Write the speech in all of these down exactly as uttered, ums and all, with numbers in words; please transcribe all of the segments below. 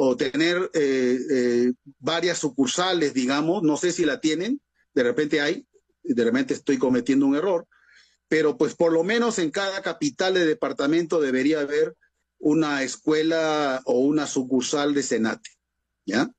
o tener eh, eh, varias sucursales, digamos, no sé si la tienen, de repente hay, de repente estoy cometiendo un error, pero pues por lo menos en cada capital de departamento debería haber una escuela o una sucursal de SENATE, ¿ya?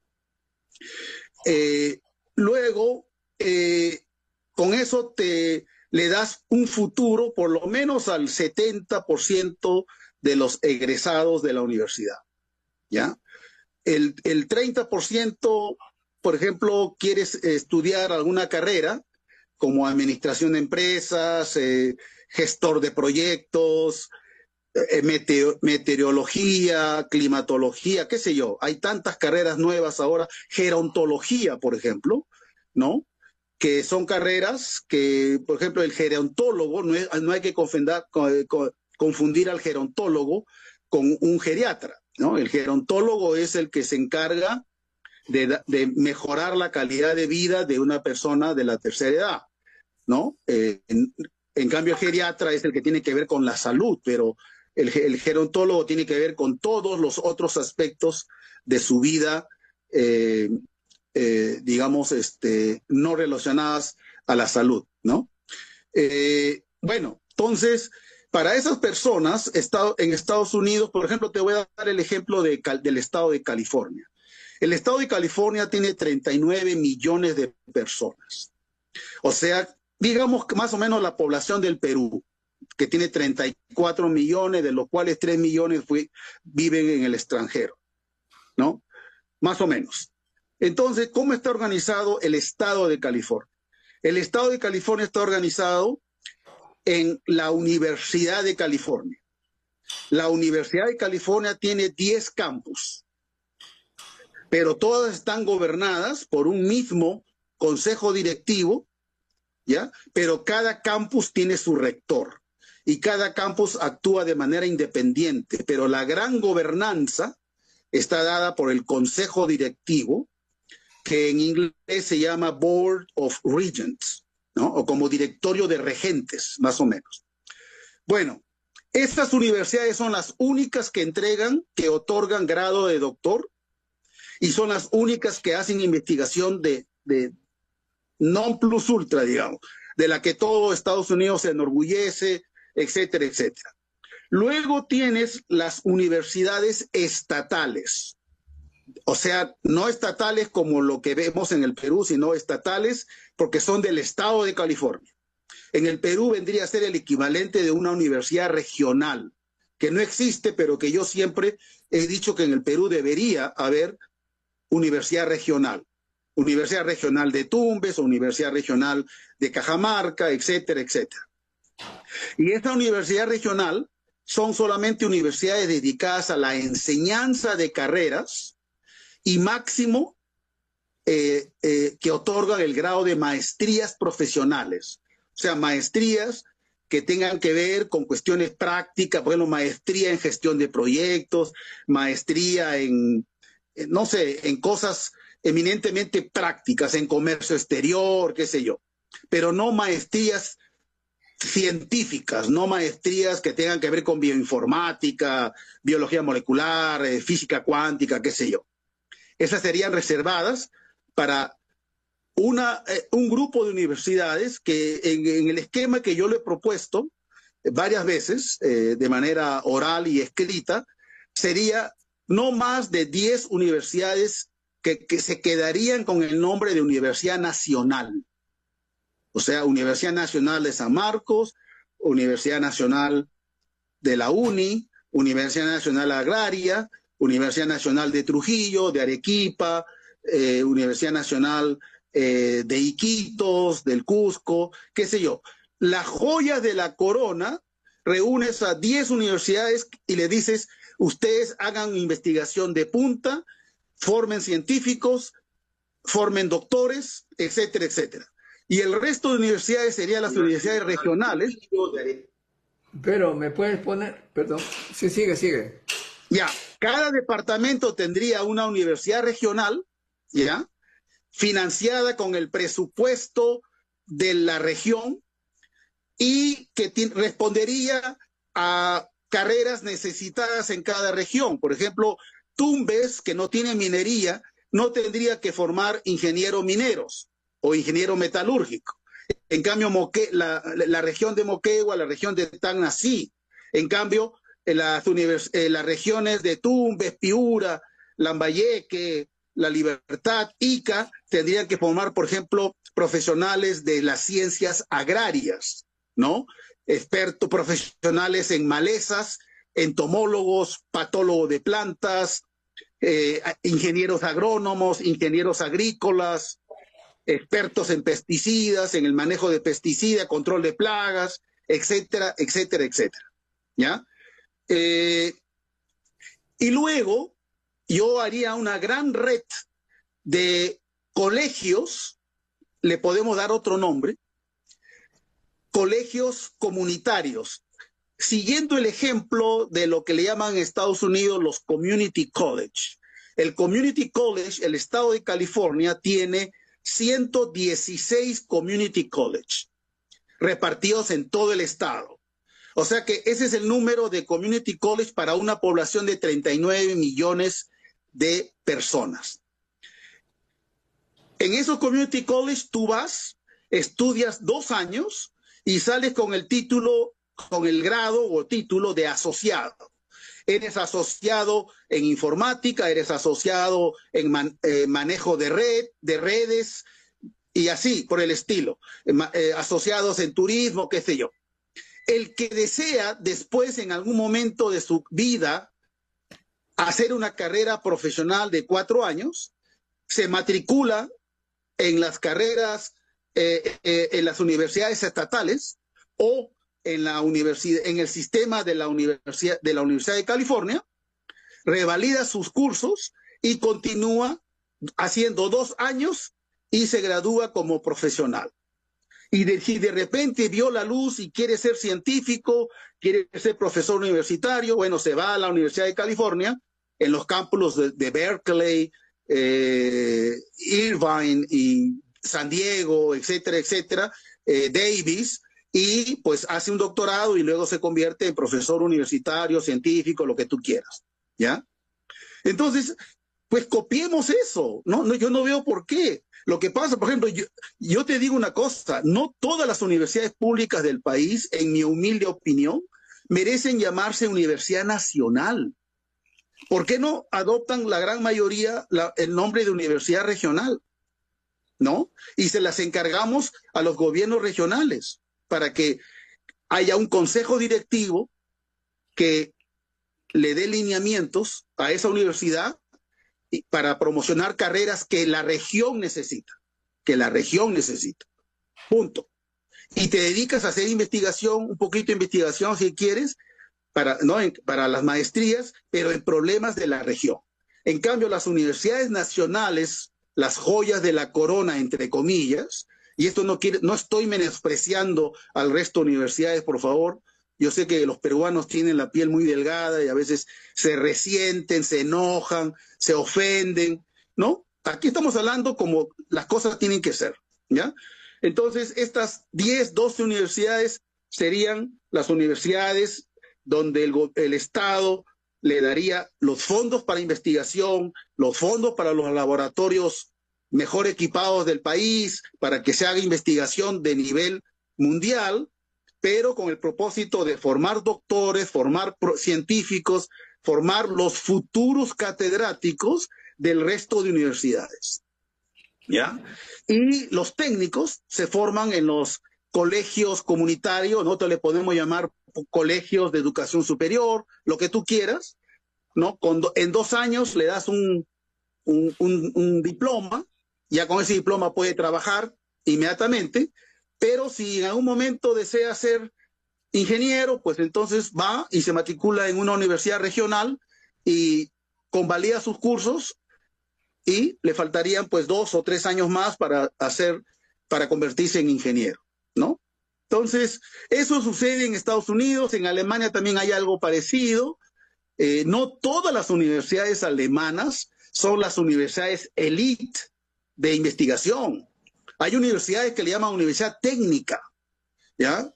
Eh, luego, eh, con eso te le das un futuro por lo menos al setenta por ciento de los egresados de la universidad, ¿ya? El, el treinta por ciento, por ejemplo, quieres estudiar alguna carrera como administración de empresas, eh, gestor de proyectos, eh, meteo, meteorología, climatología, qué sé yo. Hay tantas carreras nuevas ahora, gerontología, por ejemplo, ¿no? Que son carreras que, por ejemplo, el gerontólogo, no, es, no hay que confundir, confundir al gerontólogo con un geriatra, ¿no? El gerontólogo es el que se encarga de, de mejorar la calidad de vida de una persona de la tercera edad, ¿no? Eh, en, en cambio, el geriatra es el que tiene que ver con la salud, pero el, el gerontólogo tiene que ver con todos los otros aspectos de su vida, eh, eh, digamos, este, no relacionadas a la salud, ¿no? Eh, bueno, entonces, para esas personas, estado, en Estados Unidos, por ejemplo, te voy a dar el ejemplo de, del estado de California. El estado de California tiene treinta y nueve millones de personas. O sea, digamos que más o menos la población del Perú, que tiene treinta y cuatro millones, de los cuales tres millones fue, viven en el extranjero, ¿no? Más o menos. Entonces, ¿cómo está organizado el estado de California? El estado de California está organizado en la Universidad de California. La Universidad de California tiene diez campus, pero todas están gobernadas por un mismo consejo directivo, ¿ya? Pero cada campus tiene su rector y cada campus actúa de manera independiente, pero la gran gobernanza está dada por el consejo directivo, que en inglés se llama Board of Regents, ¿no? O como directorio de regentes, más o menos. Bueno, estas universidades son las únicas que entregan, que otorgan grado de doctor, y son las únicas que hacen investigación de, de non plus ultra, digamos, de la que todo Estados Unidos se enorgullece, etcétera, etcétera. Luego tienes las universidades estatales, o sea, no estatales como lo que vemos en el Perú, sino estatales porque son del estado de California. En el Perú vendría a ser el equivalente de una universidad regional, que no existe, pero que yo siempre he dicho que en el Perú debería haber universidad regional. Universidad Regional de Tumbes, o Universidad Regional de Cajamarca, etcétera, etcétera. Y esta universidad regional son solamente universidades dedicadas a la enseñanza de carreras y máximo eh, eh, que otorgan el grado de maestrías profesionales. O sea, maestrías que tengan que ver con cuestiones prácticas, por ejemplo, maestría en gestión de proyectos, maestría en, en no sé, en cosas eminentemente prácticas, en comercio exterior, qué sé yo, pero no maestrías científicas, no maestrías que tengan que ver con bioinformática, biología molecular, eh, física cuántica, qué sé yo. Esas serían reservadas para una, eh, un grupo de universidades que en, en el esquema que yo le he propuesto eh, varias veces, eh, de manera oral y escrita, sería no más de diez universidades que, que se quedarían con el nombre de Universidad Nacional. O sea, Universidad Nacional de San Marcos, Universidad Nacional de la UNI, Universidad Nacional Agraria, Universidad Nacional de Trujillo, de Arequipa, eh, Universidad Nacional eh, de Iquitos, del Cusco, qué sé yo. La joya de la corona, reúnes a diez universidades y le dices, ustedes hagan investigación de punta, formen científicos, formen doctores, etcétera, etcétera. Y el resto de universidades serían las universidades regionales. Pero me puedes poner, perdón, sí, sigue, sigue. Ya, cada departamento tendría una universidad regional, ya, financiada con el presupuesto de la región y que respondería a carreras necesitadas en cada región. Por ejemplo, Tumbes, que no tiene minería, no tendría que formar ingenieros mineros o ingeniero metalúrgico. En cambio, Moque, la, la región de Moquegua, la región de Tacna, sí. En cambio, en las, univers, en las regiones de Tumbes, Piura, Lambayeque, La Libertad, Ica, tendrían que formar, por ejemplo, profesionales de las ciencias agrarias, ¿no? Expertos profesionales en malezas, entomólogos, patólogos de plantas, eh, ingenieros agrónomos, ingenieros agrícolas, expertos en pesticidas, en el manejo de pesticidas, control de plagas, etcétera, etcétera, etcétera. ¿Ya? Eh, y luego yo haría una gran red de colegios, le podemos dar otro nombre, colegios comunitarios, siguiendo el ejemplo de lo que le llaman en Estados Unidos los community college. El community college, el estado de California, tiene ciento dieciséis community college repartidos en todo el estado. O sea que ese es el número de community college para una población de treinta y nueve millones de personas. En esos community college tú vas, estudias dos años y sales con el título, con el grado o título de asociado. Eres asociado en informática, eres asociado en man, eh, manejo de red, de redes y así por el estilo. Eh, eh, asociados en turismo, qué sé yo. El que desea después, en algún momento de su vida, hacer una carrera profesional de cuatro años, se matricula en las carreras, eh, eh, en las universidades estatales o en la universidad, en el sistema de la Universidad de la Universidad de California, revalida sus cursos y continúa haciendo dos años y se gradúa como profesional. Y de, si de repente vio la luz y quiere ser científico, quiere ser profesor universitario, bueno, se va a la Universidad de California, en los campus de, de Berkeley, eh, Irvine y San Diego, etcétera, etcétera, eh, Davis, y pues hace un doctorado y luego se convierte en profesor universitario, científico, lo que tú quieras, ¿ya? Entonces, pues copiemos eso, ¿no? no yo no veo por qué. Lo que pasa, por ejemplo, yo, yo te digo una cosa, no todas las universidades públicas del país, en mi humilde opinión, merecen llamarse Universidad Nacional. ¿Por qué no adoptan la gran mayoría la, el nombre de Universidad Regional? ¿No? Y se las encargamos a los gobiernos regionales para que haya un consejo directivo que le dé lineamientos a esa universidad para promocionar carreras que la región necesita, que la región necesita. Punto. Y te dedicas a hacer investigación, un poquito de investigación si quieres, para, ¿no? para las maestrías, pero en problemas de la región. En cambio, las universidades nacionales, las joyas de la corona, entre comillas, y esto no quiere, no estoy menospreciando al resto de universidades, por favor. Yo sé que los peruanos tienen la piel muy delgada y a veces se resienten, se enojan, se ofenden, ¿no? Aquí estamos hablando como las cosas tienen que ser, ¿ya? Entonces, estas diez, doce universidades serían las universidades donde el, el Estado le daría los fondos para investigación, los fondos para los laboratorios mejor equipados del país, para que se haga investigación de nivel mundial, pero con el propósito de formar doctores, formar científicos, formar los futuros catedráticos del resto de universidades. ¿Ya? Y los técnicos se forman en los colegios comunitarios, nosotros le podemos llamar colegios de educación superior, lo que tú quieras, ¿no? Con do, en dos años le das un, un, un, un diploma, ya con ese diploma puede trabajar inmediatamente, pero si en algún momento desea ser ingeniero, pues entonces va y se matricula en una universidad regional y convalida sus cursos y le faltarían pues dos o tres años más para hacer, para convertirse en ingeniero, ¿no? Entonces, eso sucede en Estados Unidos, en Alemania también hay algo parecido. Eh, no todas las universidades alemanas son las universidades elite de investigación. Hay universidades que le llaman universidad técnica, ¿ya?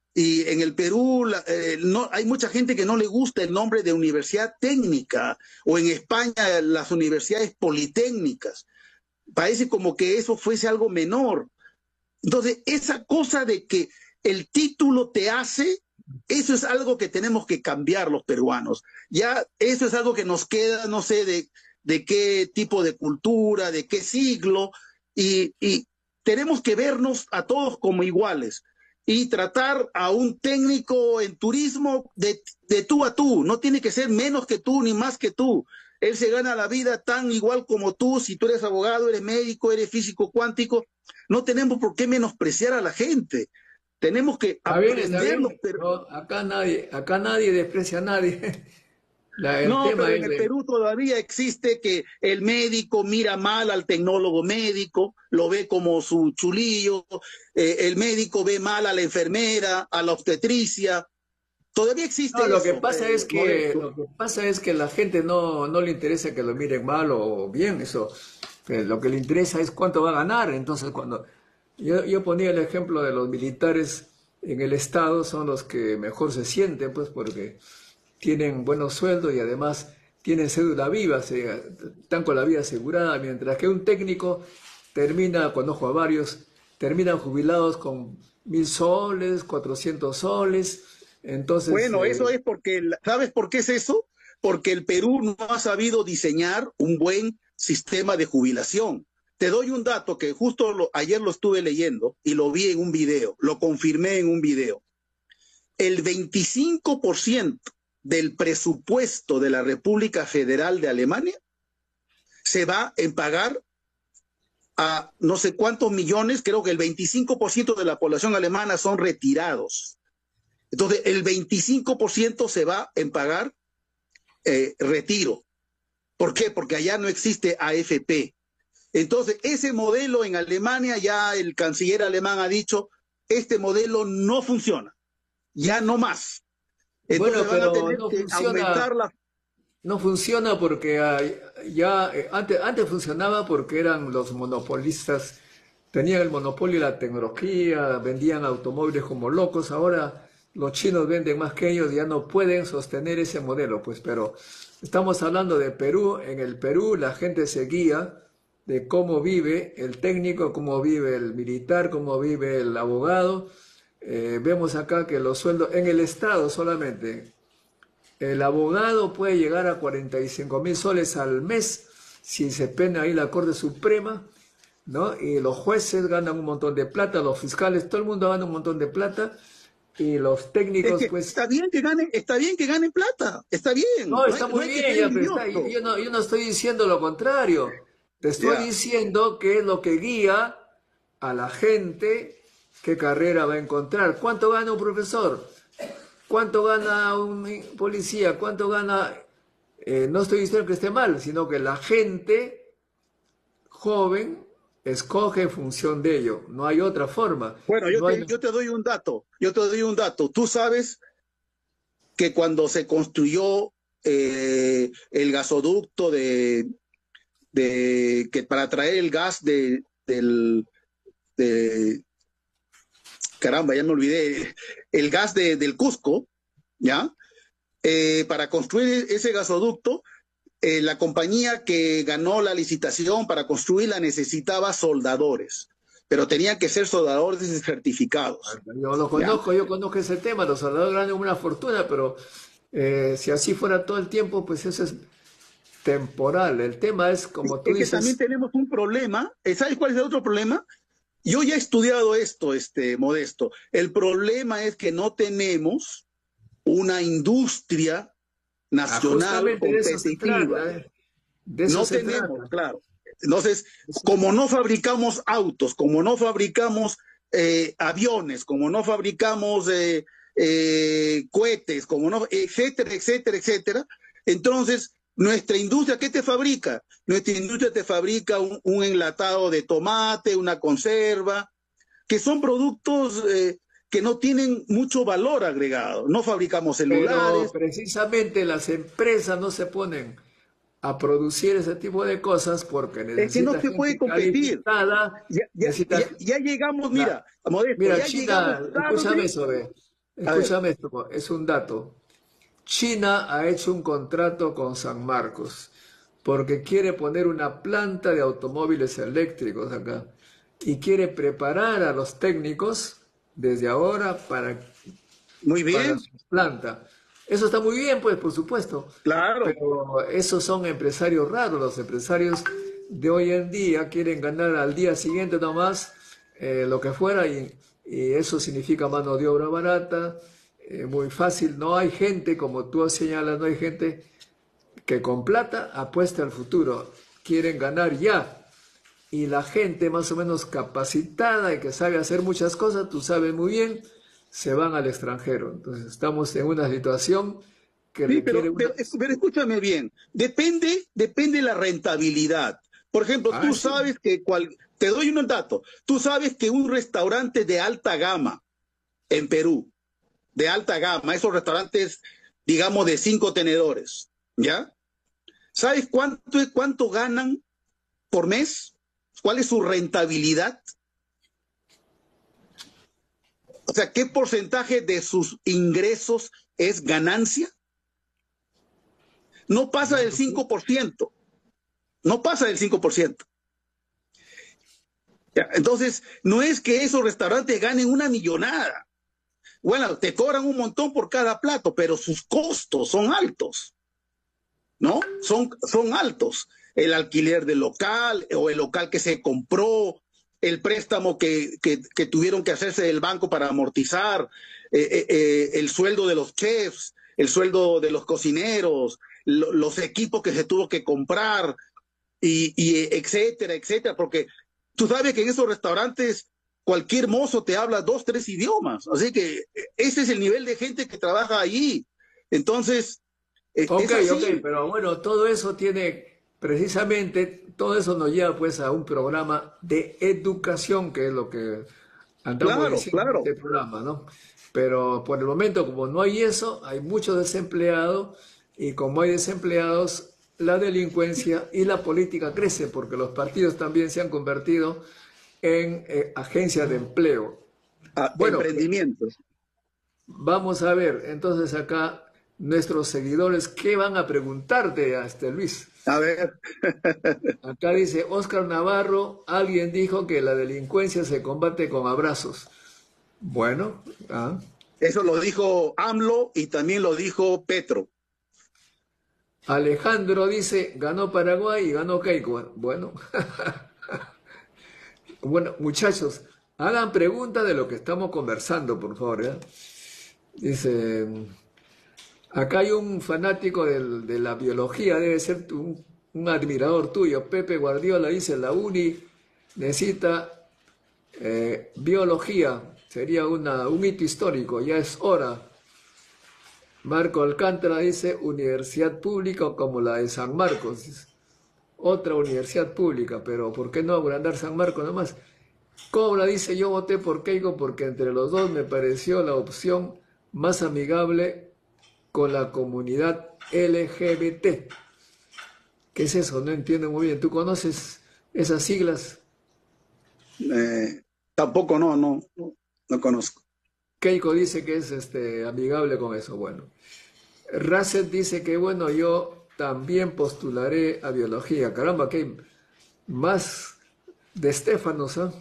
Y en el Perú la, eh, no, hay mucha gente que no le gusta el nombre de universidad técnica, o en España las universidades politécnicas. Parece como que eso fuese algo menor. Entonces, esa cosa de que el título te hace, eso es algo que tenemos que cambiar los peruanos. Ya eso es algo que nos queda, no sé de, de qué tipo de cultura, de qué siglo, y, y tenemos que vernos a todos como iguales y tratar a un técnico en turismo de, de tú a tú. No tiene que ser menos que tú ni más que tú. Él se gana la vida tan igual como tú. Si tú eres abogado, eres médico, eres físico cuántico, no tenemos por qué menospreciar a la gente. Tenemos que Está bien, está aprenderlo. bien. Pero... No, acá nadie, acá nadie desprecia a nadie. La- el No, tema pero en es el de, Perú todavía existe que el médico mira mal al tecnólogo médico, lo ve como su chulillo, eh, el médico ve mal a la enfermera, a la obstetricia. Todavía no, existe lo que eso, pasa es eh, que, Modesto. lo que pasa es que la gente no, no le interesa que lo miren mal o bien, eso. Que lo que le interesa es cuánto va a ganar. Entonces, cuando yo, yo ponía el ejemplo de los militares en el Estado, son los que mejor se sienten, pues, porque tienen buenos sueldos y además tienen cédula viva, se, están con la vida asegurada, mientras que un técnico termina, conozco a varios, terminan jubilados con mil soles, cuatrocientos soles, entonces, Bueno, eso eh, es porque, ¿sabes por qué es eso? Porque el Perú no ha sabido diseñar un buen sistema de jubilación. Te doy un dato que justo lo, ayer lo estuve leyendo y lo vi en un video, lo confirmé en un video. El veinticinco por ciento del presupuesto de la República Federal de Alemania se va en pagar a no sé cuántos millones, creo que el veinticinco por ciento de la población alemana son retirados. Entonces, el veinticinco por ciento se va en pagar eh, retiro. ¿Por qué? Porque allá no existe A F P. Entonces, ese modelo en Alemania, ya el canciller alemán ha dicho, este modelo no funciona, ya no más. bueno, Entonces van a pero tener no que funciona, aumentar la... no funciona porque hay- ya eh, antes, antes funcionaba porque eran los monopolistas, tenían el monopolio de la tecnología, vendían automóviles como locos, ahora los chinos venden más que ellos, ya no pueden sostener ese modelo, pues, pero estamos hablando de Perú, en el Perú la gente se guía de cómo vive el técnico, cómo vive el militar, cómo vive el abogado. Eh, vemos acá que los sueldos en el Estado solamente, el abogado puede llegar a cuarenta y cinco mil soles al mes si se pena ahí la Corte Suprema, ¿no? Y los jueces ganan un montón de plata, los fiscales, todo el mundo gana un montón de plata, y los Es técnicos, que pues, está bien que ganen, está bien que ganen plata, está bien, no, no hay, está no muy hay que bien, ser ya, pero está, yo, envidioso. yo no, yo no estoy diciendo lo contrario, te estoy Ya. diciendo que es lo que guía a la gente qué carrera va a encontrar. ¿Cuánto gana un profesor? ¿Cuánto gana un policía? ¿Cuánto gana? Eh, no estoy diciendo que esté mal, sino que la gente joven escoge en función de ello. No hay otra forma. Bueno, yo No hay... te, yo te doy un dato, yo te doy un dato. Tú sabes que cuando se construyó eh, el gasoducto de, de que para traer el gas de, del, de, caramba, ya me olvidé, el gas de, del Cusco, ¿ya? Eh, para construir ese gasoducto, eh, la compañía que ganó la licitación para construirla necesitaba soldadores, pero tenían que ser soldadores certificados, Yo lo ¿ya? conozco, yo conozco ese tema, los soldadores ganan una fortuna, pero eh, si así fuera todo el tiempo, pues eso es temporal. El tema es, como tú Es que también dices, tenemos un problema. ¿Sabes cuál es el otro problema? Yo ya he estudiado esto, este, Modesto. El problema es que no tenemos una industria ah, nacional justamente de eso se competitiva. trata, ¿eh? De eso No se tenemos, trata. claro. Entonces, Eso- como no fabricamos autos, como no fabricamos eh, aviones, como no fabricamos eh, eh, cohetes, como no, etcétera, etcétera, etcétera, entonces nuestra industria, ¿qué te fabrica? Nuestra industria te fabrica un, un enlatado de tomate, una conserva, que son productos eh, que no tienen mucho valor agregado. No fabricamos Pero celulares. precisamente las empresas no se ponen a producir ese tipo de cosas porque Es que no necesita se puede gente competir. calificada, Ya, ya, necesita... ya, ya llegamos, la- mira, Modesto, Mira, ya llegamos China, escúchame tarde. eso, ve. A ver, Escúchame esto, es un dato. China ha hecho un contrato con San Marcos porque quiere poner una planta de automóviles eléctricos acá y quiere preparar a los técnicos desde ahora para, muy para bien, su planta. Eso está muy bien, pues, por supuesto, claro. pero esos son empresarios raros. Los empresarios de hoy en día quieren ganar al día siguiente nomás eh, lo que fuera y, y eso significa mano de obra barata, eh, muy fácil. No hay gente, como tú señalas, no hay gente que con plata apuesta al futuro. Quieren ganar ya. Y la gente más o menos capacitada y que sabe hacer muchas cosas, tú sabes muy bien, se van al extranjero. Entonces estamos en una situación que Sí, requiere pero, una... pero, pero escúchame bien, depende, depende la rentabilidad. Por ejemplo, Ah, tú sí. sabes que, cual, te doy un dato, tú sabes que un restaurante de alta gama en Perú, de alta gama, esos restaurantes, digamos, de cinco tenedores, ¿ya? ¿Sabes cuánto, cuánto ganan por mes? ¿Cuál es su rentabilidad? O sea, ¿qué porcentaje de sus ingresos es ganancia? No pasa del cinco por ciento. No pasa del cinco por ciento. Ya, entonces, no es que esos restaurantes ganen una millonada. Bueno, te cobran un montón por cada plato, pero sus costos son altos, ¿no? Son, son altos. El alquiler del local o el local que se compró, el préstamo que, que, que tuvieron que hacerse del banco para amortizar, eh, eh, eh, el sueldo de los chefs, el sueldo de los cocineros, lo, los equipos que se tuvo que comprar, y, y etcétera, etcétera, porque tú sabes que en esos restaurantes cualquier mozo te habla dos, tres idiomas, así que ese es el nivel de gente que trabaja allí. Entonces, eh, Ok, es ok, así. pero bueno, todo eso tiene, precisamente, todo eso nos lleva pues a un programa de educación, que es lo que andamos Claro, diciendo en claro. este programa, ¿no? Pero por el momento, como no hay eso, hay muchos desempleados y como hay desempleados, la delincuencia y la política crece porque los partidos también se han convertido en eh, agencias de empleo. A Bueno, emprendimientos. vamos a ver, entonces acá nuestros seguidores, ¿qué van a preguntarte a este Luis? A ver, Acá dice Oscar Navarro, alguien dijo que la delincuencia se combate con abrazos. Bueno, ah. eso lo dijo AMLO y también lo dijo Petro. Alejandro dice, ganó Paraguay y ganó Keiko. Bueno, bueno, muchachos, hagan preguntas de lo que estamos conversando, por favor. ¿Ya? Dice, acá hay un fanático del- de la biología, debe ser tu- un, un admirador tuyo. Pepe Guardiola dice, la uni necesita eh, biología, sería una, un hito histórico, ya es hora. Marco Alcántara dice, universidad pública como la de San Marcos. Dice, otra universidad pública, pero ¿por qué no agrandar San Marcos nomás? Cobra dice, yo voté por Keiko porque entre los dos me pareció la opción más amigable con la comunidad L G B T. ¿Qué es eso? No entiendo muy bien. ¿Tú conoces esas siglas? Eh, tampoco no, no, no, no conozco. Keiko dice que es este, amigable con eso. Bueno, Rasset dice que bueno, yo también postularé a biología. Caramba, que más de Estefanos, ¿ah?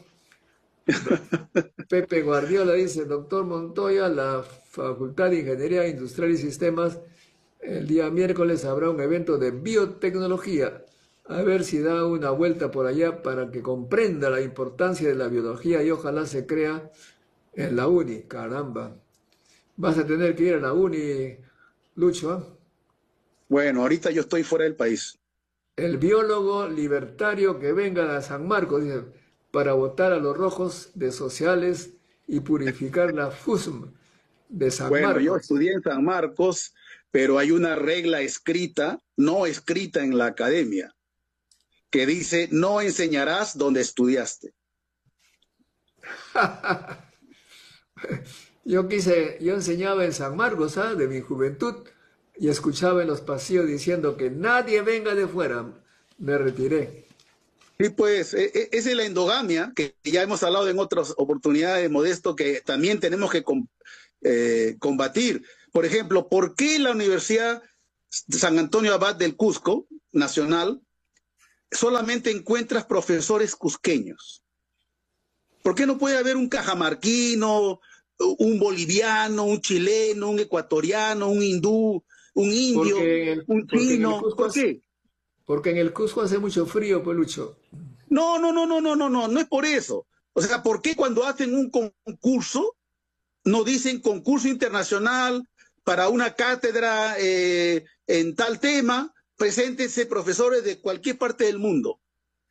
Pepe Guardiola dice, doctor Montoya, la Facultad de Ingeniería Industrial y Sistemas, el día miércoles habrá un evento de biotecnología. A ver si da una vuelta por allá para que comprenda la importancia de la biología y ojalá se crea en la uni. Caramba, vas a tener que ir a la uni, Lucho, ¿ah? Bueno, ahorita yo estoy fuera del país. El biólogo libertario que venga a San Marcos, dice, para votar a los rojos de sociales y purificar la F U S M de San Bueno, yo Marcos. estudié en San Marcos, pero hay una regla escrita, no escrita en la academia, que dice no enseñarás donde estudiaste. Yo quise, yo enseñaba en San Marcos, ¿ah? De mi juventud, y escuchaba en los pasillos diciendo que nadie venga de fuera. Me retiré. Sí, pues e- e- esa es la endogamia, que ya hemos hablado en otras oportunidades, Modesto, que también tenemos que, com- eh, combatir. Por ejemplo, ¿por qué la Universidad San Antonio Abad del Cusco, nacional, solamente encuentras profesores cusqueños? ¿Por qué no puede haber un cajamarquino, un boliviano, un chileno, un ecuatoriano, un hindú, un indio, Porque, en el- un porque en el chino? Cusco ¿Por hace, qué? porque en el Cusco hace mucho frío, Pelucho. No, no, no, no, no, no, no, no es por eso. O sea, ¿por qué cuando hacen un concurso no dicen concurso internacional para una cátedra eh, en tal tema? Preséntense profesores de cualquier parte del mundo.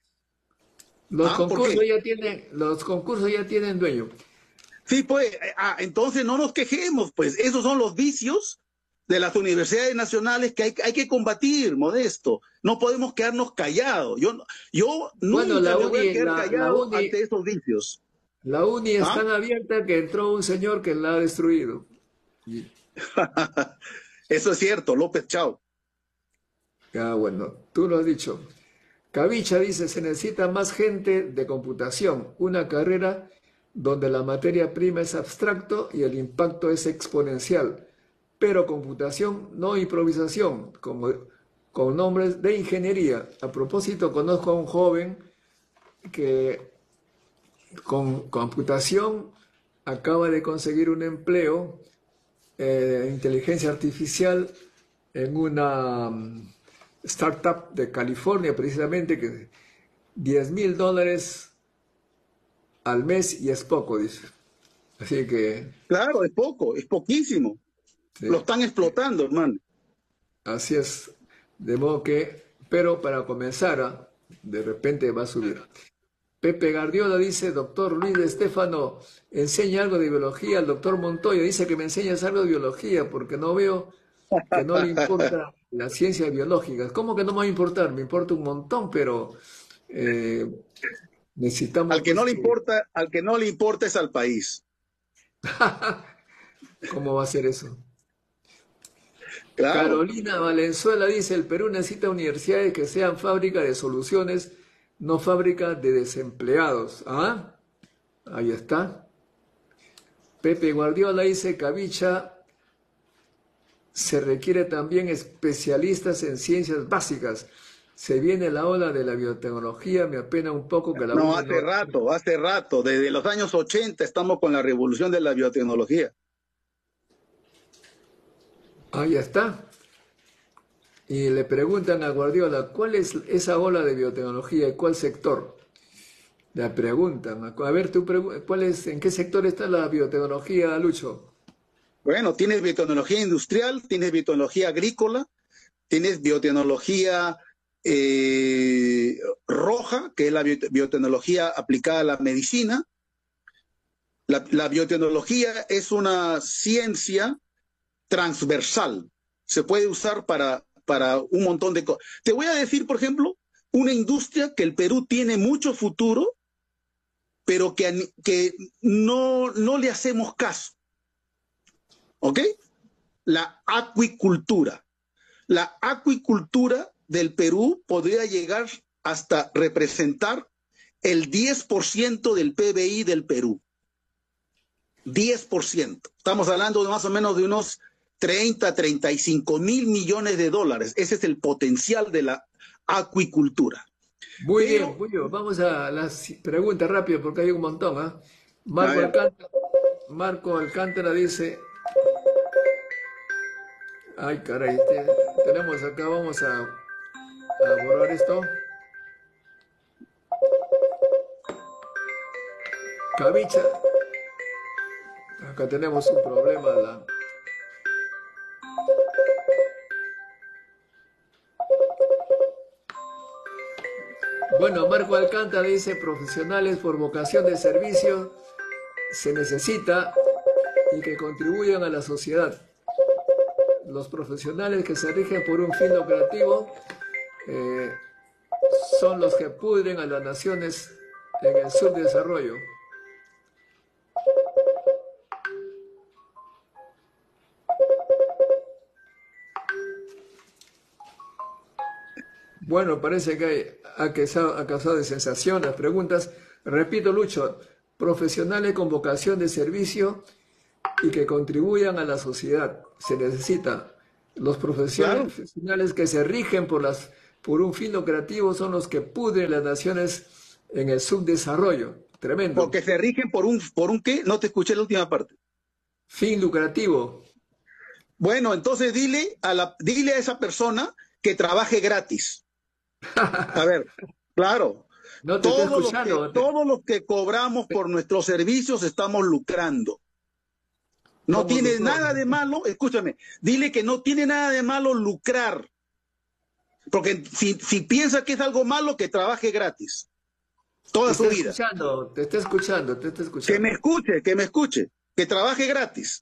Los ¿Ah? ¿Por concursos qué? ya tienen, los concursos ya tienen dueño. Sí, pues, eh, ah, entonces no nos quejemos, pues esos son los vicios de las universidades nacionales que hay, hay que combatir, Modesto. No podemos quedarnos callados. Yo, yo Bueno, nunca la me voy a uni, quedar la, la callado uni, ante esos vicios. la uni es ¿Ah? tan abierta que entró un señor que la ha destruido. Y- Eso es cierto, López Chao. ah, bueno, tú lo has dicho. Cavicha dice, se necesita más gente de computación, una carrera donde la materia prima es abstracto y el impacto es exponencial, pero computación, no improvisación, como, con nombres de ingeniería. A propósito, conozco a un joven que con computación acaba de conseguir un empleo eh, de inteligencia artificial en una mm, startup de California, precisamente, que diez mil dólares al mes y es poco, dice. Así que, Claro, es poco, es poquísimo. Lo sí, están explotando, hermano. así es. De modo que, pero para comenzar, ah, de repente va a subir. Pepe Guardiola dice, doctor Luis de Estéfano, enseña algo de biología. El doctor Montoya dice que me enseñas algo de biología porque no veo que no le importa las ciencias biológicas. ¿Cómo que no me va a importar? Me importa un montón, pero eh, necesitamos Al que pues no le que... importa, al que no le importa es al país. ¿Cómo va a ser eso? Claro. Carolina Valenzuela dice, el Perú necesita universidades que sean fábrica de soluciones, no fábrica de desempleados. ¿Ah? Ahí está. Pepe Guardiola dice, Cavicha, se requiere también especialistas en ciencias básicas. Se viene la ola de la biotecnología, me apena un poco que la No, uni hace no... rato, hace rato. Desde los años ochenta estamos con la revolución de la biotecnología. Ahí está. Y le preguntan a Guardiola, ¿cuál es esa ola de biotecnología y cuál sector? Le preguntan, a ver, tú, ¿cuál es, en qué sector está la biotecnología, Lucho? Bueno, tienes biotecnología industrial, tienes biotecnología agrícola, tienes biotecnología eh, roja, que es la biotecnología aplicada a la medicina. La, la biotecnología es una ciencia transversal. Se puede usar para, para un montón de cosas. Te voy a decir, por ejemplo, una industria que el Perú tiene mucho futuro, pero que, que no, no le hacemos caso. ¿Ok? La acuicultura. La acuicultura del Perú podría llegar hasta representar el diez por ciento del P B I del Perú. diez por ciento. Estamos hablando de más o menos de unos treinta, treinta y cinco mil millones de dólares. Ese es el potencial de la acuicultura. Muy bien, Pero, muy bien. Vamos a las preguntas rápido porque hay un montón. ¿eh? a Marco ver, Alcántara, Marco Alcántara dice, ay caray, te- tenemos acá, vamos a, a borrar esto. Cavicha, acá tenemos un problema. La... Bueno, Marco Alcántara dice, profesionales por vocación de servicio se necesita y que contribuyan a la sociedad. Los profesionales que se rigen por un fin lucrativo eh, son los que pudren a las naciones en el subdesarrollo. Bueno, parece que hay- ha, causado, ha causado de sensación las preguntas. Repito, Lucho, profesionales con vocación de servicio y que contribuyan a la sociedad. Se necesita. Los profesionales, Claro, profesionales que se rigen por, las, por un fin lucrativo son los que pudren las naciones en el subdesarrollo. Tremendo. porque se rigen por un, ¿por un qué? No te escuché la última parte. Fin lucrativo. Bueno, entonces dile a, la, dile a esa persona que trabaje gratis. A ver, claro, No te estoy todos los que, escuchando. Te- todos los que cobramos por nuestros servicios estamos lucrando. No Somos tiene doctor. nada de malo, escúchame, dile que no tiene nada de malo lucrar. Porque si, si piensa que es algo malo, que trabaje gratis Te toda su estoy vida. escuchando, te estoy escuchando, te estoy Que me escuchando. escuche, que me escuche, que trabaje gratis.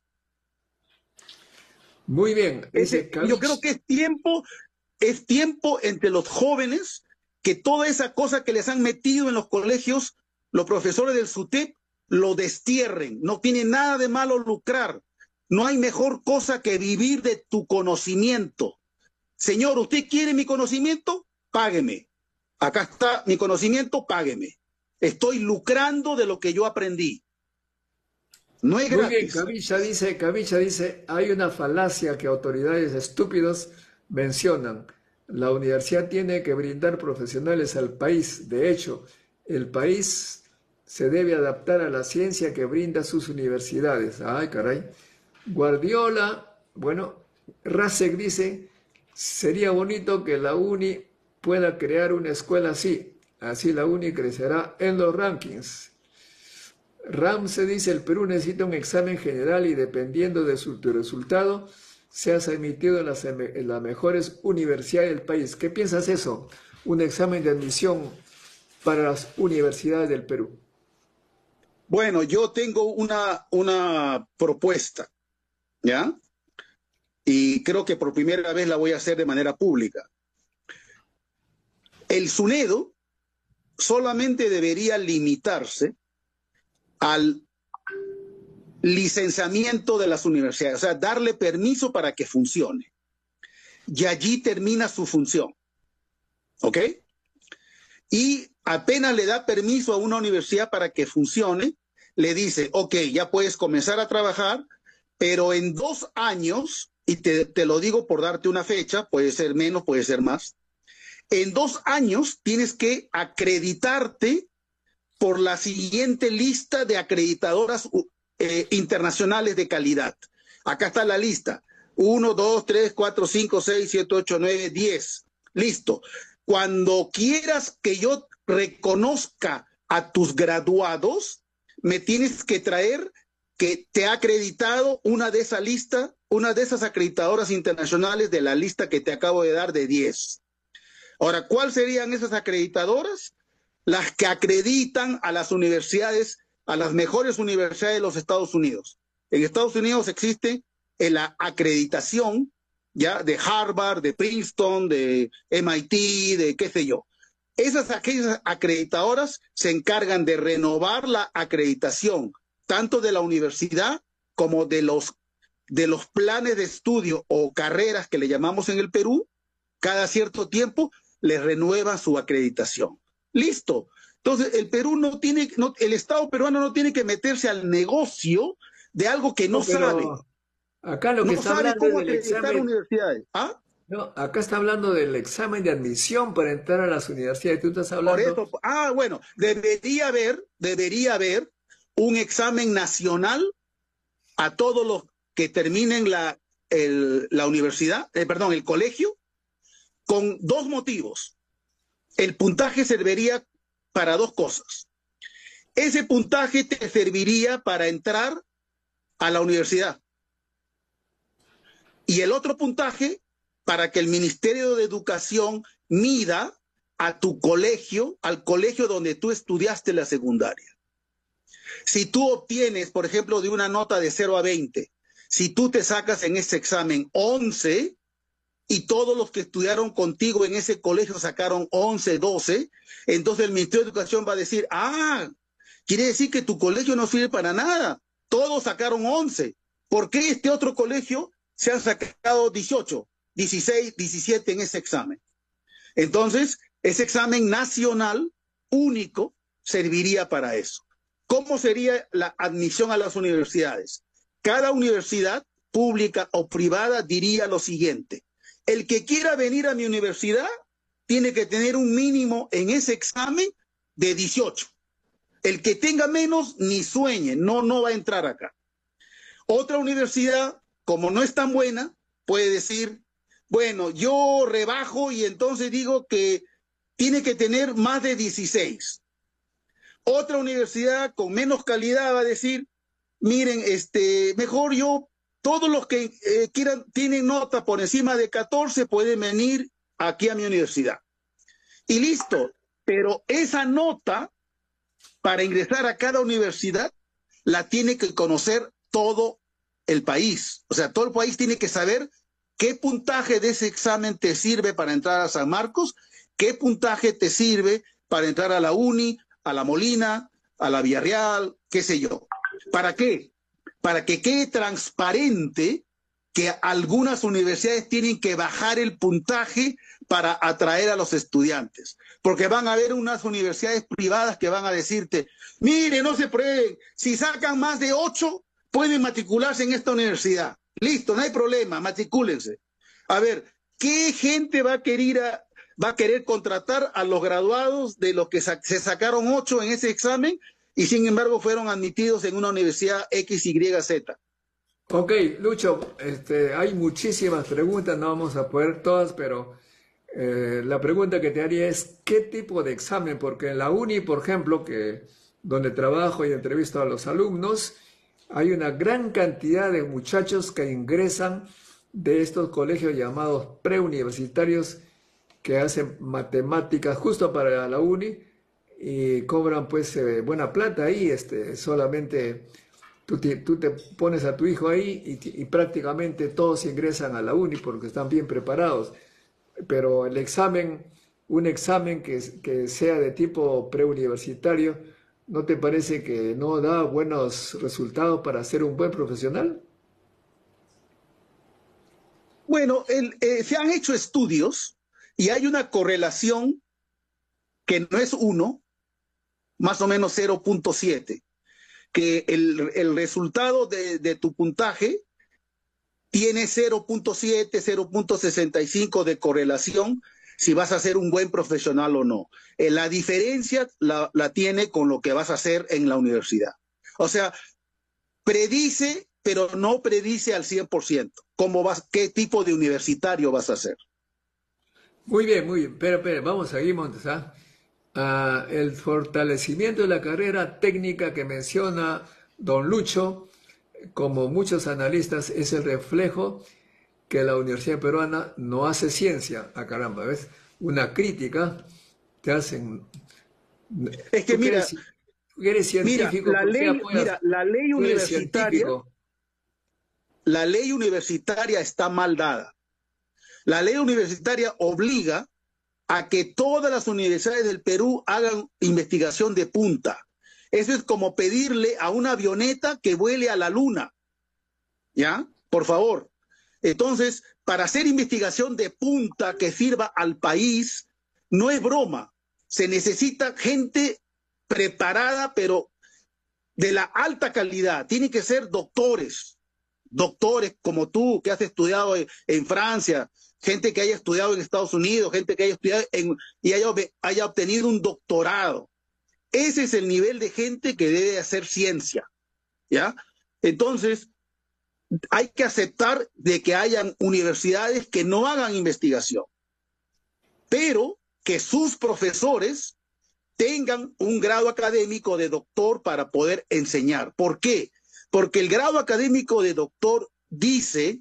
Muy bien, dice Ese, yo creo Kavich. que es tiempo, es tiempo entre los jóvenes que toda esa cosa que les han metido en los colegios, los profesores del SUTEP, lo destierren. No tiene nada de malo lucrar. No hay mejor cosa que vivir de tu conocimiento. Señor, ¿usted quiere mi conocimiento? Págueme. Acá está mi conocimiento, págueme. Estoy lucrando de lo que yo aprendí. No es Muy bien, gratis. Kavich dice, Kavich dice, hay una falacia que autoridades estúpidos mencionan. La universidad tiene que brindar profesionales al país. De hecho, el país se debe adaptar a la ciencia que brinda sus universidades. Ay, caray. Guardiola, bueno, Rasek dice, sería bonito que la uni pueda crear una escuela así. Así la uni crecerá en los rankings. Ramse dice, el Perú necesita un examen general y dependiendo de su tu resultado, seas admitido en las, en las mejores universidades del país. ¿Qué piensas eso? Un examen de admisión para las universidades del Perú. Bueno, yo tengo una, una propuesta, ¿ya? Y creo que por primera vez la voy a hacer de manera pública. El SUNEDO solamente debería limitarse al licenciamiento de las universidades, o sea, darle permiso para que funcione. Y allí termina su función, ¿ok? Y apenas le da permiso a una universidad para que funcione, le dice, ok, ya puedes comenzar a trabajar, pero en dos años, y te, te lo digo por darte una fecha, puede ser menos, puede ser más, en dos años tienes que acreditarte por la siguiente lista de acreditadoras eh, internacionales de calidad. Acá está la lista. uno, dos, tres, cuatro, cinco, seis, siete, ocho, nueve, diez. Listo. Cuando quieras que yo reconozca a tus graduados, me tienes que traer que te ha acreditado una de esa lista, una de esas acreditadoras internacionales de la lista que te acabo de dar de diez. Ahora, ¿cuáles serían esas acreditadoras? Las que acreditan a las universidades, a las mejores universidades de los Estados Unidos. En Estados Unidos existe la acreditación ya de Harvard, de Princeton, de M I T, de qué sé yo. Esas aquellas acreditadoras se encargan de renovar la acreditación tanto de la universidad como de los de los planes de estudio o carreras que le llamamos en el Perú. Cada cierto tiempo les renuevan su acreditación. Listo. Entonces, el Perú no tiene, no, el Estado peruano no tiene que meterse al negocio de algo que no, No, sabe. pero acá lo que No está sabe hablando es cómo del acreditar examen. universidades. ¿Ah? No, acá está hablando del examen de admisión para entrar a las universidades. Tú estás Por hablando, eso, ah, bueno, debería haber, debería haber un examen nacional a todos los que terminen la, el, la universidad, eh, perdón, el colegio, con dos motivos. El puntaje serviría para dos cosas. Ese puntaje te serviría para entrar a la universidad. Y el otro puntaje para que el Ministerio de Educación mida a tu colegio, al colegio donde tú estudiaste la secundaria. Si tú obtienes, por ejemplo, de una nota de cero a veinte, si tú te sacas en ese examen once y todos los que estudiaron contigo en ese colegio sacaron once, doce, entonces el Ministerio de Educación va a decir, ah, quiere decir que tu colegio no sirve para nada. Todos sacaron once. ¿Por qué este otro colegio se han sacado dieciocho, dieciséis, diecisiete en ese examen? Entonces, ese examen nacional único serviría para eso. ¿Cómo sería la admisión a las universidades? cada universidad, pública o privada, diría lo siguiente: el que quiera venir a mi universidad tiene que tener un mínimo en ese examen de dieciocho. El que tenga menos, ni sueñe, no, no va a entrar acá. Otra universidad, como no es tan buena, puede decir, bueno, yo rebajo y entonces digo que tiene que tener más de dieciséis. Otra universidad con menos calidad va a decir, miren, este, mejor yo, todos los que eh, quieran, tienen nota por encima de catorce, pueden venir aquí a mi universidad. Y listo, pero esa nota para ingresar a cada universidad la tiene que conocer todo el país. O sea, todo el país tiene que saber qué puntaje de ese examen te sirve para entrar a San Marcos, qué puntaje te sirve para entrar a la UNI, a la Molina, a la Villarreal, qué sé yo. ¿Para qué? Para que quede transparente que algunas universidades tienen que bajar el puntaje para atraer a los estudiantes. Porque van a haber unas universidades privadas que van a decirte, mire, no se prueben, si sacan más de ocho, pueden matricularse en esta universidad. Listo, no hay problema, matricúlense. A ver, ¿qué gente va a querer, a, va a querer contratar a los graduados de los que sa se sacaron ocho en ese examen y sin embargo fueron admitidos en una universidad X Y Z? Ok, Lucho, este, hay muchísimas preguntas, no vamos a poder todas, pero eh, la pregunta que te haría es, ¿qué tipo de examen? Porque en la UNI, por ejemplo, que donde trabajo y entrevisto a los alumnos, hay una gran cantidad de muchachos que ingresan de estos colegios llamados preuniversitarios que hacen matemáticas justo para la UNI y cobran pues eh, buena plata ahí, este, solamente... Tú te, tú te pones a tu hijo ahí y, y prácticamente todos ingresan a la UNI porque están bien preparados. Pero el examen, un examen que, que sea de tipo preuniversitario, ¿no te parece que no da buenos resultados para ser un buen profesional? Bueno, el, eh, se han hecho estudios y hay una correlación que no es uno, más o menos cero punto siete. Que el, el resultado de, de tu puntaje tiene cero punto siete, cero punto sesenta y cinco de correlación si vas a ser un buen profesional o no. Eh, la diferencia la, la tiene con lo que vas a hacer en la universidad. O sea, predice, pero no predice al cien por ciento cómo vas, qué tipo de universitario vas a ser. Muy bien, muy bien. Pero, pero, vamos a seguir, Montes, ¿ah? Uh, el fortalecimiento de la carrera técnica que menciona don Lucho, como muchos analistas, es el reflejo que la Universidad Peruana no hace ciencia. Ah, caramba, ¿ves? Una crítica te hacen... Es que tú mira, eres, tú eres científico, mira, la ley, apoyas, mira, la ley universitaria, la ley universitaria está mal dada. La ley universitaria obliga a que todas las universidades del Perú hagan investigación de punta. Eso es como pedirle a una avioneta que vuele a la luna. ¿Ya? Por favor. Entonces, para hacer investigación de punta que sirva al país, no es broma. Se necesita gente preparada, pero de la alta calidad. Tienen que ser doctores, doctores como tú, que has estudiado en, en Francia, gente que haya estudiado en Estados Unidos, gente que haya estudiado en, y haya, haya obtenido un doctorado. Ese es el nivel de gente que debe hacer ciencia, ¿ya? Entonces, hay que aceptar de que hayan universidades que no hagan investigación, pero que sus profesores tengan un grado académico de doctor para poder enseñar. ¿Por qué? Porque el grado académico de doctor dice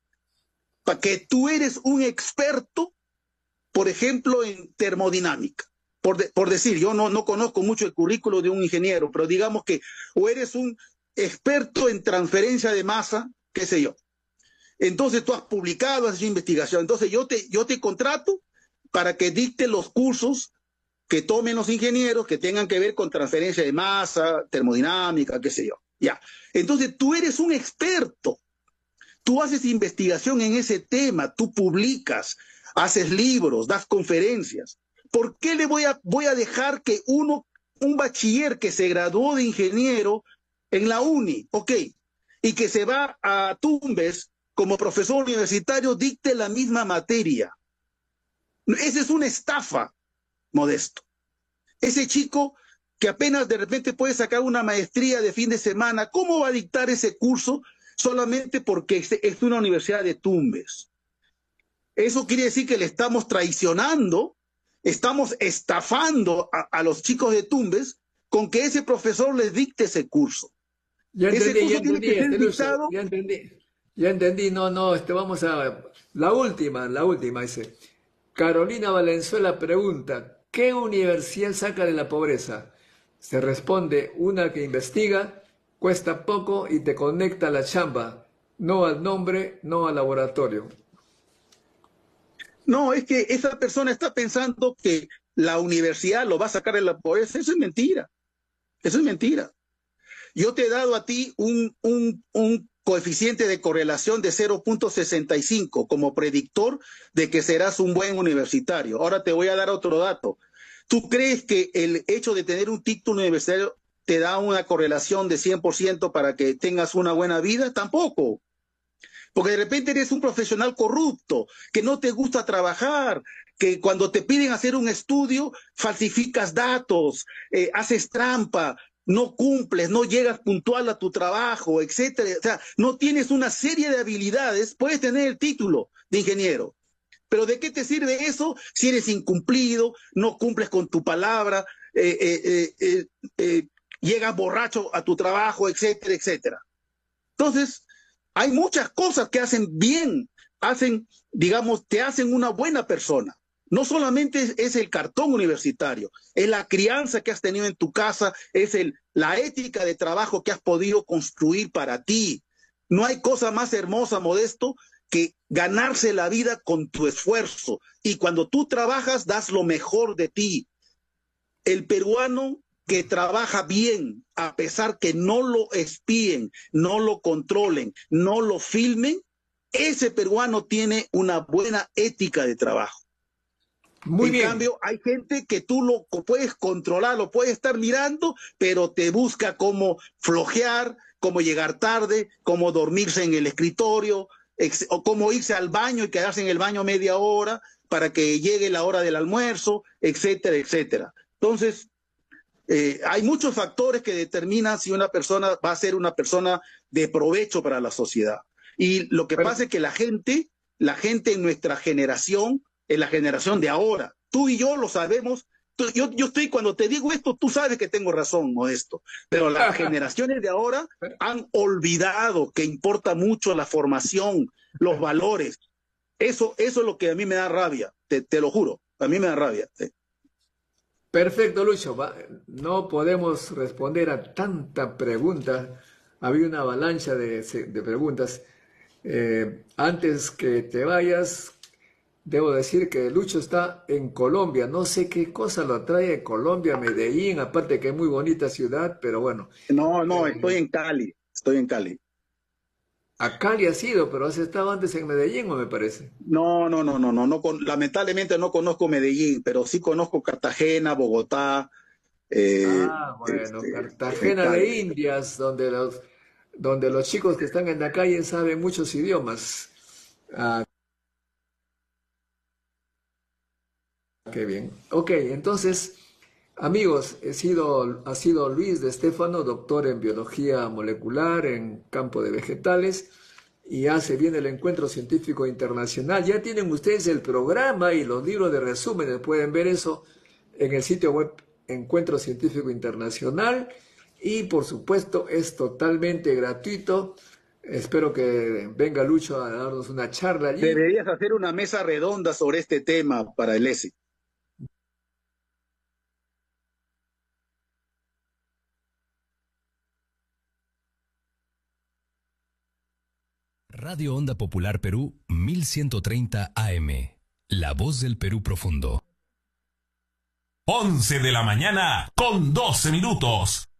que tú eres un experto, por ejemplo, en termodinámica. Por, de, por decir, yo no, no conozco mucho el currículo de un ingeniero, pero digamos que o eres un experto en transferencia de masa, qué sé yo. Entonces tú has publicado, has hecho investigación. Entonces yo te, yo te contrato para que dicte los cursos que tomen los ingenieros que tengan que ver con transferencia de masa, termodinámica, qué sé yo. Ya. Entonces tú eres un experto. Tú haces investigación en ese tema, tú publicas, haces libros, das conferencias. ¿Por qué le voy a, voy a dejar que uno, un bachiller que se graduó de ingeniero en la UNI, ok, y que se va a Tumbes como profesor universitario dicte la misma materia. Esa es una estafa, Modesto. Ese chico que apenas de repente puede sacar una maestría de fin de semana, ¿cómo va a dictar ese curso solamente porque es una universidad de Tumbes? Eso quiere decir que le estamos traicionando, estamos estafando a, a los chicos de Tumbes con que ese profesor les dicte ese curso. Ya entendí, ese curso ya tiene entendí, que ser este, dictado. ya entendí, ya entendí, no, no, este, vamos a, la última, la última, dice, Carolina Valenzuela pregunta, ¿qué universidad saca de la pobreza? Se responde, una que investiga, cuesta poco y te conecta a la chamba, no al nombre, no al laboratorio. No, es que esa persona está pensando que la universidad lo va a sacar de la pobreza. Eso es mentira. Eso es mentira. Yo te he dado a ti un, un, un coeficiente de correlación de cero punto sesenta y cinco como predictor de que serás un buen universitario. Ahora te voy a dar otro dato. ¿Tú crees que el hecho de tener un título universitario te da una correlación de cien por ciento para que tengas una buena vida? Tampoco. Porque de repente eres un profesional corrupto, que no te gusta trabajar, que cuando te piden hacer un estudio, falsificas datos, eh, haces trampa, no cumples, no llegas puntual a tu trabajo, etcétera. O sea, no tienes una serie de habilidades, puedes tener el título de ingeniero, pero ¿de qué te sirve eso si eres incumplido, no cumples con tu palabra, eh, eh, eh, eh, llegas borracho a tu trabajo, etcétera, etcétera? Entonces, hay muchas cosas que hacen bien, hacen, digamos, te hacen una buena persona. No solamente es, es el cartón universitario, es la crianza que has tenido en tu casa, es el, la ética de trabajo que has podido construir para ti. No hay cosa más hermosa, Modesto, que ganarse la vida con tu esfuerzo. Y cuando tú trabajas, das lo mejor de ti. El peruano que trabaja bien, a pesar que no lo espíen, no lo controlen, no lo filmen, ese peruano tiene una buena ética de trabajo. Muy en bien. cambio, hay gente que tú lo puedes controlar, lo puedes estar mirando, pero te busca cómo flojear, cómo llegar tarde, cómo dormirse en el escritorio, o cómo irse al baño y quedarse en el baño media hora para que llegue la hora del almuerzo, etcétera, etcétera. Entonces, eh, hay muchos factores que determinan si una persona va a ser una persona de provecho para la sociedad. Y lo que Pero, pasa es que la gente, la gente en nuestra generación, en la generación de ahora, tú y yo lo sabemos. Tú, yo, yo estoy, cuando te digo esto, tú sabes que tengo razón, Modesto, pero las generaciones de ahora han olvidado que importa mucho la formación, los valores. Eso, eso es lo que a mí me da rabia, te, te lo juro, a mí me da rabia. ¿Sí? Perfecto, Lucho. No podemos responder a tanta pregunta. Había una avalancha de, de preguntas. Eh, antes que te vayas, debo decir que Lucho está en Colombia. No sé qué cosa lo trae de Colombia, Medellín, aparte que es muy bonita ciudad, pero bueno. No, no, Eh, estoy en Cali, estoy en Cali. A Cali has ido, pero has estado antes en Medellín, ¿o me parece? No, no, no, no, no, no con, lamentablemente no conozco Medellín, pero sí conozco Cartagena, Bogotá. Eh, Ah, bueno, este, eh, Cartagena de Cali. Indias, donde los, donde los chicos que están en la calle saben muchos idiomas. Ah, qué bien. Ok, entonces, amigos, he sido, ha sido Luis de Estéfano, doctor en biología molecular, en campo de vegetales, y ya se viene el encuentro científico internacional. Ya tienen ustedes el programa y los libros de resúmenes, pueden ver eso en el sitio web Encuentro Científico Internacional, y por supuesto es totalmente gratuito. Espero que venga Lucho a darnos una charla allí. Deberías hacer una mesa redonda sobre este tema para el E S I. Radio Onda Popular Perú mil ciento treinta A M. La voz del Perú profundo. once de la mañana con doce minutos.